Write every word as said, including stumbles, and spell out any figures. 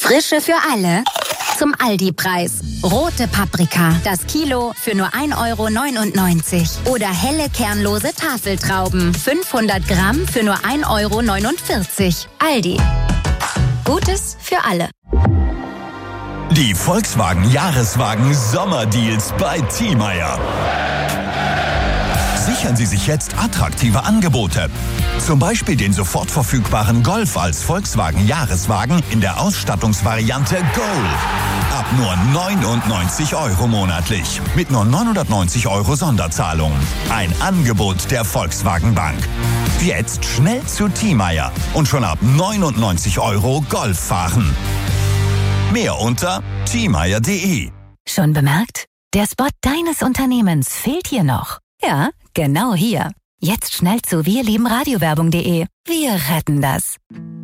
Frische für alle. Zum Aldi-Preis. Rote Paprika, das Kilo für nur ein Euro neunundneunzig. Oder helle kernlose Tafeltrauben, fünfhundert Gramm für nur ein Euro neunundvierzig. Aldi. Gutes für alle. Die Volkswagen Jahreswagen Sommerdeals bei Thiemeyer. Sichern Sie sich jetzt attraktive Angebote. Zum Beispiel den sofort verfügbaren Golf als Volkswagen Jahreswagen in der Ausstattungsvariante Gold. Ab nur neunundneunzig Euro monatlich. Mit nur neunhundertneunzig Euro Sonderzahlung. Ein Angebot der Volkswagen Bank. Jetzt schnell zu Thiemeyer und schon ab neunundneunzig Euro Golf fahren. Mehr unter thiemeyer punkt de. Schon bemerkt? Der Spot deines Unternehmens fehlt hier noch. Ja, genau hier. Jetzt schnell zu wir lieben radiowerbung punkt de. Wir retten das.